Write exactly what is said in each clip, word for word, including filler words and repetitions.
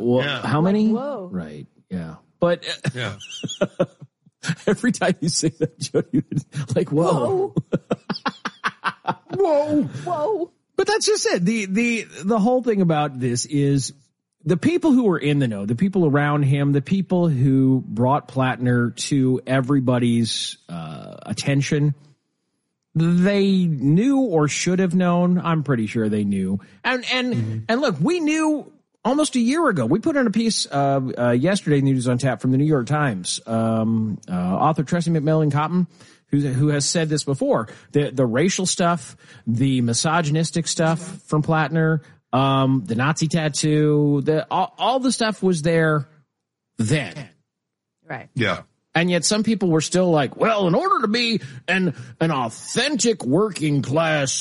well, yeah. how many? Like, whoa. Right. Yeah. But Yeah. every time you say that, Jody, like, whoa. Whoa. Whoa. But that's just it. The, the, the whole thing about this is the people who were in the know, the people around him, the people who brought Plattner to everybody's uh, attention, they knew or should have known. I'm pretty sure they knew. And, and, mm-hmm. and look, we knew almost a year ago. We put in a piece uh, uh, yesterday, News on Tap from the New York Times. Um, uh, author Tressie McMillan Cotton, who, who has said this before, the, the racial stuff, the misogynistic stuff from Plattner, um, the Nazi tattoo, the, all, all the stuff was there then. Right. Yeah. And yet some people were still like, well, in order to be an, an authentic working class.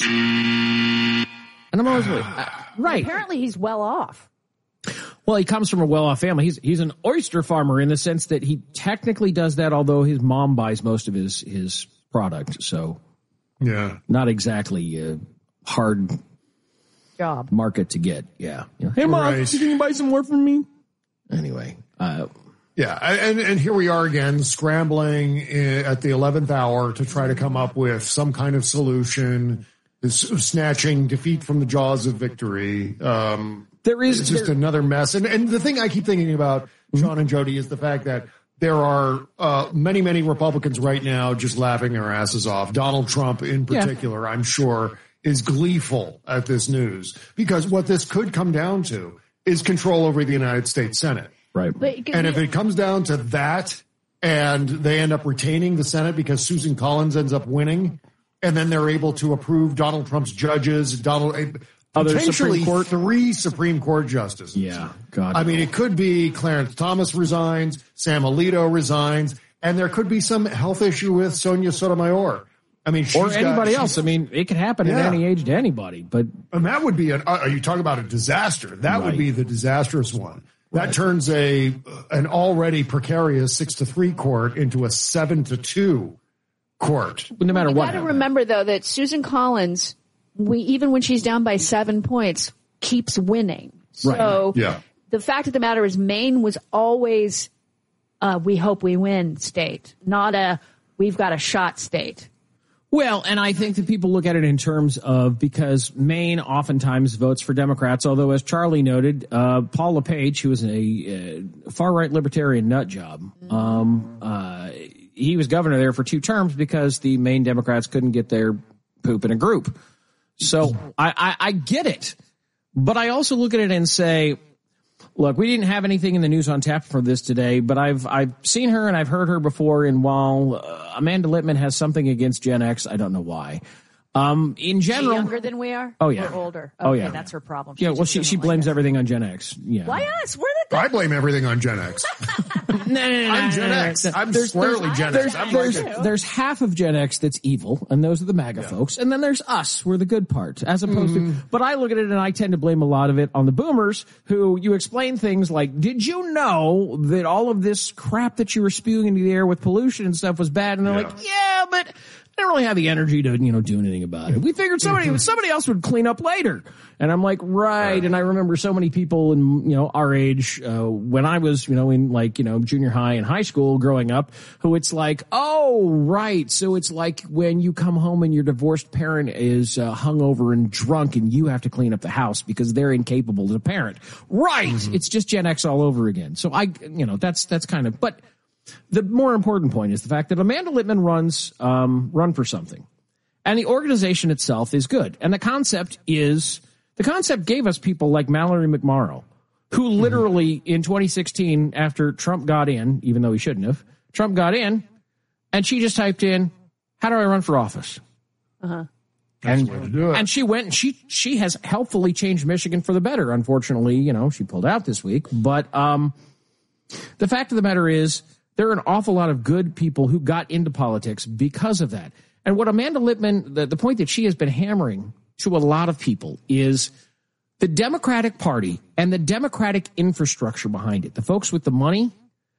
And I'm always like, uh, right. Apparently he's well off. Well, he comes from a well-off family. He's he's an oyster farmer in the sense that he technically does that, although his mom buys most of his his product. So, yeah, not exactly a hard job market to get. Yeah. You know, hey, mom, right. can you buy some more from me? Anyway, uh, yeah, and and here we are again, scrambling at the eleventh hour to try to come up with some kind of solution, snatching defeat from the jaws of victory. Um, There is it's just there, another mess. And and the thing I keep thinking about, Sean and Jody, is the fact that there are uh, many, many Republicans right now just laughing their asses off. Donald Trump in particular, yeah. I'm sure, is gleeful at this news because what this could come down to is control over the United States Senate. Right. But, and if it comes down to that and they end up retaining the Senate because Susan Collins ends up winning and then they're able to approve Donald Trump's judges, Donald... Other Potentially Supreme Court? three Supreme Court justices. Yeah, God. I mean, it could be Clarence Thomas resigns, Sam Alito resigns, and there could be some health issue with Sonia Sotomayor. I mean, she's or anybody got, else. I mean, it could happen yeah. at any age to anybody. But and that would be an. Uh, are you talking about a disaster? That right. would be the disastrous one. That right. turns a an already precarious six to three court into a seven to two court. No matter you what. You got to remember though that Susan Collins, we even when she's down by seven points, keeps winning. Right. So yeah. the fact of the matter is Maine was always uh, we hope we win state, not a we've got a shot state. Well, and I think that people look at it in terms of because Maine oftentimes votes for Democrats, although as Charlie noted, uh, Paul LePage, who was a uh, far-right libertarian nut job, um, uh, he was governor there for two terms because the Maine Democrats couldn't get their poop in a group. So I, I, I get it, but I also look at it and say, look, we didn't have anything in the News on Tap for this today, but I've I've seen her and I've heard her before. And while uh, Amanda Littman has something against Gen X, I don't know why. Um, in general, Is she younger than we are. Oh yeah, or older. Okay, oh yeah, that's her problem. Yeah, She well, just she she doesn't blames like everything on Gen X. Yeah, Why us? We're the good. I blame everything on Gen X. no, no, no, I'm no, Gen no, no, X. no. I'm there's, squarely there's, Gen there's, X. I'm there's, like it. there's half of Gen X that's evil, and those are the MAGA yeah. folks, and then there's us. We're the good part, as opposed mm-hmm. to. But I look at it and I tend to blame a lot of it on the boomers, who you explain things like, "Did you know that all of this crap that you were spewing into the air with pollution and stuff was bad?" And they're yeah. like, "Yeah, but." I don't really have the energy to, you know, do anything about it. We figured somebody, somebody else would clean up later. And I'm like, right. right. And I remember so many people in, you know, our age, uh, when I was, you know, in like, you know, junior high and high school growing up, who it's like, oh, right. So it's like when you come home and your divorced parent is uh, hungover and drunk and you have to clean up the house because they're incapable as a parent. Right. Mm-hmm. It's just Gen X all over again. So I, you know, that's, that's kind of, but. The more important point is the fact that Amanda Littman runs, um, run for something. And the organization itself is good. And the concept is, the concept gave us people like Mallory McMorrow, who literally in twenty sixteen, after Trump got in, even though he shouldn't have, Trump got in, and she just typed in, how do I run for office? Uh-huh. And, That's the way to do it. and she went and she, she has helpfully changed Michigan for the better. Unfortunately, you know, she pulled out this week. But, um, the fact of the matter is, there are an awful lot of good people who got into politics because of that. And what Amanda Littman, the, the point that she has been hammering to a lot of people is the Democratic Party and the Democratic infrastructure behind it, the folks with the money,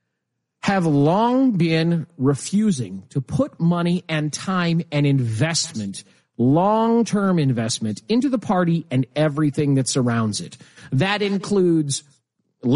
have long been refusing to put money and time and investment, long-term investment, into the party and everything that surrounds it. That includes